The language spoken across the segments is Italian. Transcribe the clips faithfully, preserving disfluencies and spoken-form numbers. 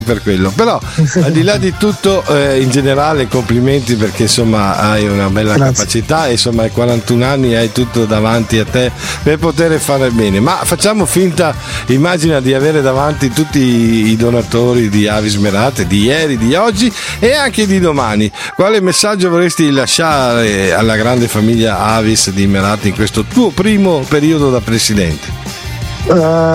per quello. Però al di là di tutto, eh, in generale complimenti, perché insomma hai una bella Grazie. capacità e insomma ai quarantuno anni hai tutto davanti a te per poter fare bene. Ma facciamo finta, immagina di avere davanti tutti i donatori di Avis Merate di ieri, di oggi e anche di domani. Quale messaggio vorresti lasciare alla grande famiglia Avis di Merate in questo tuo primo periodo da presidente? Uh,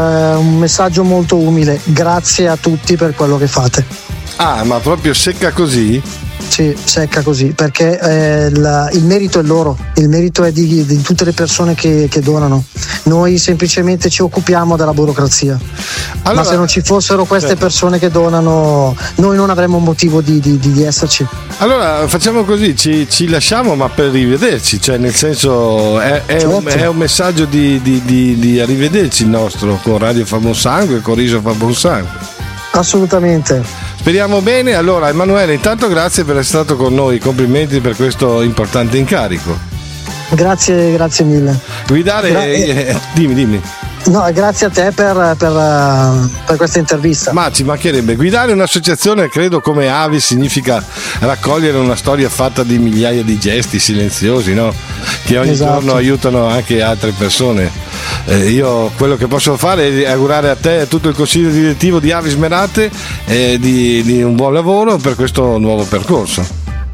un messaggio molto umile: grazie a tutti per quello che fate. Ah, ma proprio secca così? Sì, secca così, perché eh, la, il merito è loro, il merito è di, di tutte le persone che, che donano. Noi semplicemente ci occupiamo della burocrazia. Allora, ma se non ci fossero queste certo. persone che donano, noi non avremmo motivo di, di, di esserci. Allora facciamo così, ci, ci lasciamo, ma per rivederci, cioè nel senso è, è, certo. un, è un messaggio di, di, di, di arrivederci il nostro con Radio Fa Buon Sangue, con Riso Fa Buon Sangue. Assolutamente. Speriamo bene. Allora Emanuele, intanto grazie per essere stato con noi, complimenti per questo importante incarico. Grazie, grazie mille. Guidare, Gra- eh, dimmi, dimmi. No, grazie a te per, per, per questa intervista. Ma ci mancherebbe. Guidare un'associazione, credo, come Avis significa raccogliere una storia fatta di migliaia di gesti silenziosi, no? Che ogni esatto. giorno aiutano anche altre persone. Eh, io quello che posso fare è augurare a te e a tutto il consiglio direttivo di Avis Merate eh, di, di un buon lavoro per questo nuovo percorso.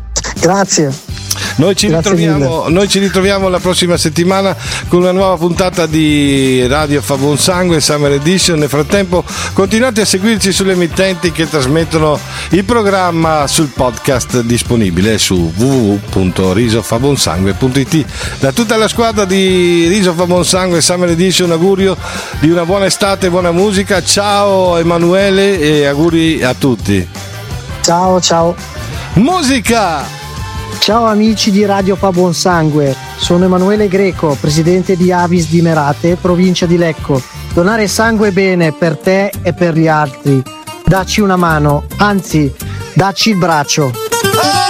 Grazie. Noi ci, ritroviamo, noi ci ritroviamo la prossima settimana con una nuova puntata di Radio Fa Buon Sangue Summer Edition. Nel frattempo continuate a seguirci sulle emittenti che trasmettono il programma sul podcast disponibile su w w w punto riso fa buon sangue punto i t. Da tutta la squadra di Riso Fa Buon Sangue Summer Edition, augurio di una buona estate e buona musica. Ciao Emanuele e auguri a tutti. Ciao ciao. Musica! Ciao amici di Radio Fa Buon Sangue, sono Emanuele Greco, presidente di Avis di Merate, provincia di Lecco. Donare sangue è bene per te e per gli altri. Dacci una mano, anzi, dacci il braccio.